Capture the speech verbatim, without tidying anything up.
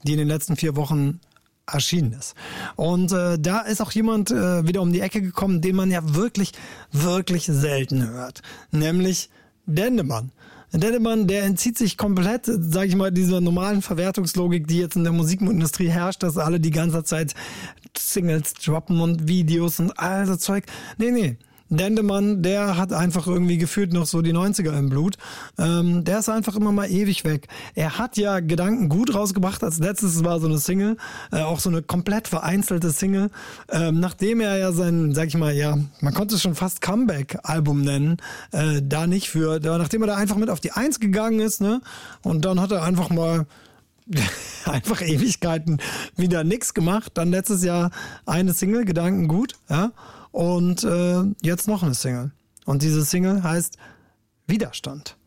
die in den letzten vier Wochen erschienen ist. Und äh, da ist auch jemand äh, wieder um die Ecke gekommen, den man ja wirklich, wirklich selten hört. Nämlich Dendemann. Dendemann, der entzieht sich komplett, sag ich mal, dieser normalen Verwertungslogik, die jetzt in der Musikindustrie herrscht, dass alle die ganze Zeit Singles droppen und Videos und all so Zeug. Nee, nee. Dendemann, der hat einfach irgendwie gefühlt noch so die neunziger im Blut. Ähm, der ist einfach immer mal ewig weg. Er hat ja Gedanken gut rausgebracht. Als letztes war so eine Single, äh, auch so eine komplett vereinzelte Single. Ähm, nachdem er ja sein, sag ich mal, ja, man konnte es schon fast Comeback-Album nennen, äh, da nicht für, da, nachdem er da einfach mit auf die Eins gegangen ist, ne, und dann hat er einfach mal einfach Ewigkeiten wieder nix gemacht. Dann letztes Jahr eine Single, Gedanken gut, ja. Und äh, jetzt noch eine Single. Und diese Single heißt Widerstand.